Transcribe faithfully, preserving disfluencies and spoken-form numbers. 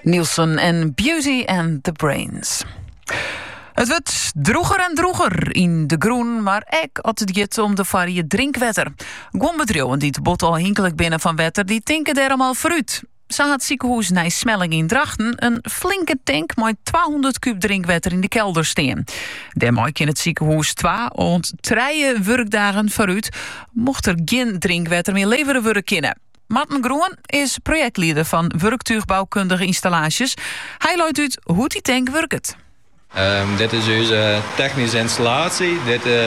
Nielsen en Beauty and the Brains. Het wordt droeger en droeger in de groen, maar ook als het gaat om de varie drinkwetter. Gewoon bedrijven die het bot al hinkelijk binnen van wetter, die tinken er allemaal vooruit. Zo had het ziekenhuis Nijsmelling in Drachten een flinke tank met tweehonderd kub drinkwetter in de kelder staan. Daarmee kan het ziekenhuis twee ont drie werkdagen vooruit, mocht er geen drinkwetter meer leveren worden kunnen. Marten Groen is projectleider van werktuigbouwkundige installaties. Hij luidt uit hoe die tank werkt. Um, dit is onze technische installatie. Dit, uh,